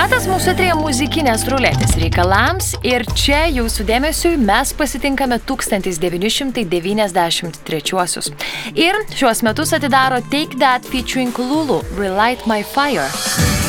Metas mūsų eteryje muzikinės ruletės reikalams ir čia jūsų dėmesiui mes pasitinkame 1993. Ir šiuos metus atidaro Take That featuring Lulu, Relight My Fire.